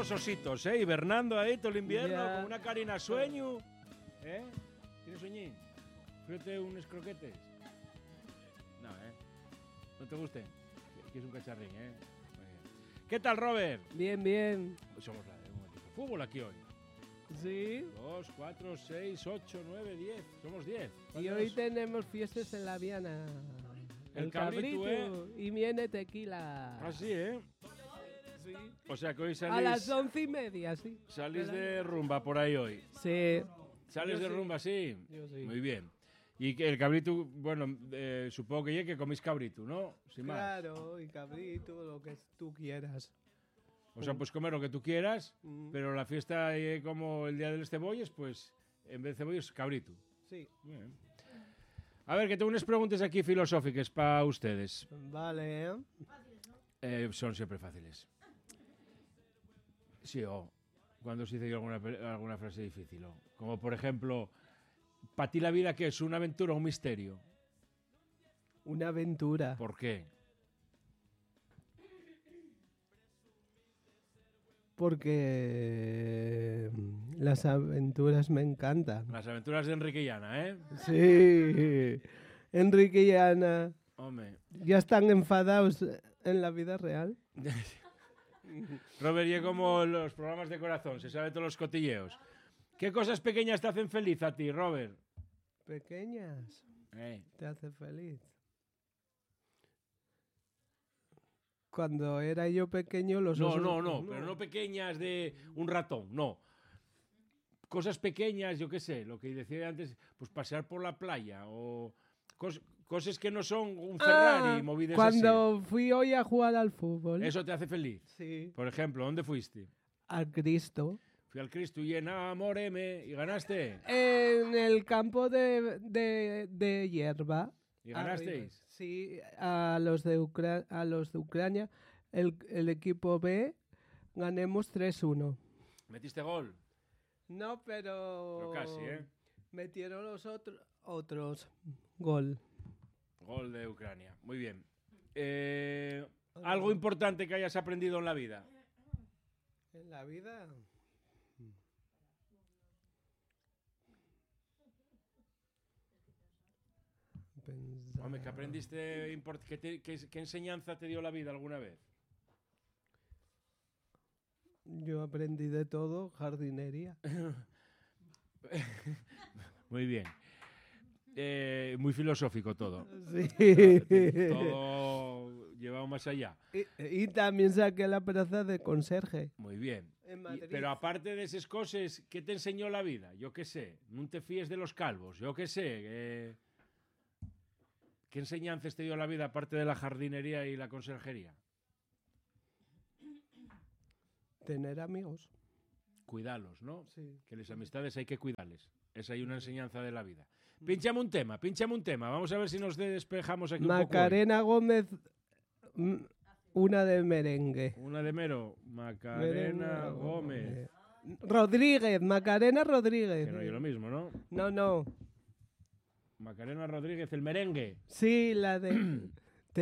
los ositos, hibernando ahí todo el invierno, Ya. con una carina sueño. ¿Tienes sueñín? Fíjate unos croquetes. No, ¿no te gusten? Que es un cacharrín, Muy bien. ¿Qué tal, Robert? Bien, bien. Pues somos un equipo de fútbol aquí hoy. Sí. 2, 4, 6, 8, 9, 10. Somos 10. Y hoy tenemos fiestas en la Viana. El cabrito, y viene tequila. Ah, sí, Sí. O sea que hoy A las 11:30, sí. salís de rumba por ahí hoy. Sí. ¿Sales Yo de sí. rumba, sí? Yo sí. Muy bien. Y que el cabrito, bueno, supongo que ya que comís cabrito, ¿no? Sin más. Claro, y cabrito, lo que tú quieras. O sea, pues comer lo que tú quieras, Mm. pero la fiesta como el día de los cebolles, pues en vez de cebolles, cabrito. Sí. Bien. A ver, que tengo unas preguntas aquí filosóficas para ustedes. Vale, Son siempre fáciles. Sí, cuando se dice alguna frase difícil. Como por ejemplo, ¿para ti la vida qué es? ¿Una aventura o un misterio? Una aventura. ¿Por qué? Porque las aventuras me encantan. Las aventuras de Enrique y Ana, ¿eh? Sí. Enrique y Ana Hombre. ya están enfadados en la vida real. Robert, y como los programas de corazón, se sabe todos los cotilleos. ¿Qué cosas pequeñas te hacen feliz a ti, Robert? Pequeñas. Te hace feliz. Cuando era yo pequeño, los No, osos... pero no pequeñas de un ratón, no. Cosas pequeñas, yo qué sé, lo que decía antes, pues pasear por la playa o cosas que no son un Ferrari movidas cuando fui hoy a jugar al fútbol. así. Eso te hace feliz. Sí. Por ejemplo, ¿dónde fuiste? Al Cristo. Fui al Cristo y enamoréme y ganaste. En el campo de hierba. ¿Y ganasteis? Arriba. Sí, a los de Ucrania, el equipo B, ganemos 3-1. ¿Metiste gol? No, pero casi, metieron los otros gol. Gol de Ucrania. Muy bien. ¿Algo importante que hayas aprendido en la vida? En la vida... Hombre, ¿qué aprendiste? ¿Qué enseñanza te dio la vida alguna vez? Yo aprendí de todo, jardinería. Muy bien. Muy filosófico todo. Sí. Todo llevado más allá. Y también saqué la plaza de conserje. Muy bien. En Madrid. Pero aparte de esas cosas, ¿qué te enseñó la vida? Yo qué sé. No te fíes de los calvos. Yo qué sé. ¿Qué enseñanzas te dio la vida aparte de la jardinería y la conserjería? Tener amigos. Cuidarlos, ¿no? Sí. Que las amistades hay que cuidarles. Esa hay una enseñanza de la vida. Pínchame un tema. Vamos a ver si nos despejamos aquí un poco. Macarena Gómez, una de merengue. Una de mero. Macarena Gómez. Rodríguez, Macarena Rodríguez. Que no es lo mismo, ¿no? No. Macarena Rodríguez, el merengue. Sí, la de...